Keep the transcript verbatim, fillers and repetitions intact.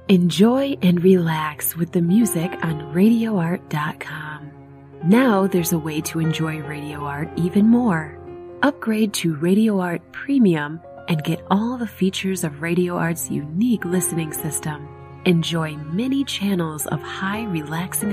Enjoy and relax with the music on radio art dot com. Now there's a way to enjoy Radio Art even more. Upgrade to Radio Art Premium and get all the features of Radio Art's unique listening system. Enjoy many channels of high relaxing